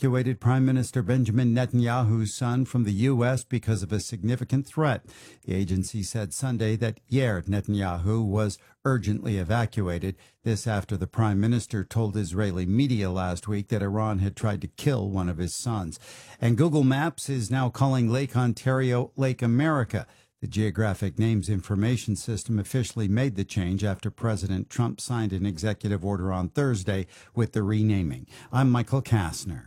evacuated Prime Minister Benjamin Netanyahu's son from the U.S. because of a significant threat. The agency said Sunday that Yair Netanyahu was urgently evacuated. This after the Prime Minister told Israeli media last week that Iran had tried to kill one of his sons. And Google Maps is now calling Lake Ontario Lake America. The Geographic Names Information System officially made the change after President Trump signed an executive order on Thursday with the renaming. I'm Michael Kastner.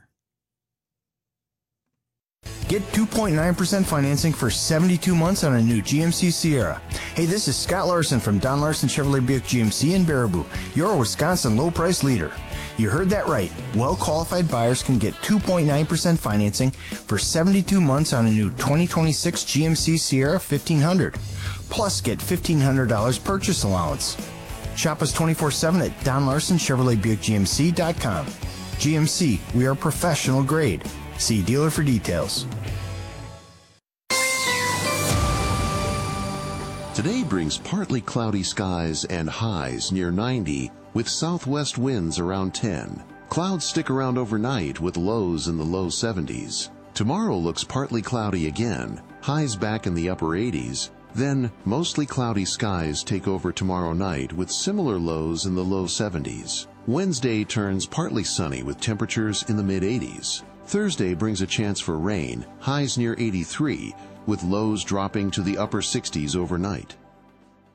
Get 2.9% financing for 72 months on a new GMC Sierra. Hey, this is Scott Larson from Don Larson Chevrolet Buick GMC in Baraboo, your Wisconsin low-price leader. You heard that right. Well-qualified buyers can get 2.9% financing for 72 months on a new 2026 GMC Sierra 1500. Plus, get $1,500 purchase allowance. Shop us 24/7 at DonLarsonChevroletBuickGMC.com. GMC, we are professional grade. See dealer for details. Today brings partly cloudy skies and highs near 90 with southwest winds around 10. Clouds stick around overnight with lows in the low 70s. Tomorrow looks partly cloudy again, highs back in the upper 80s. Then mostly cloudy skies take over tomorrow night with similar lows in the low 70s. Wednesday turns partly sunny with temperatures in the mid-80s. Thursday brings a chance for rain, highs near 83, with lows dropping to the upper 60s overnight.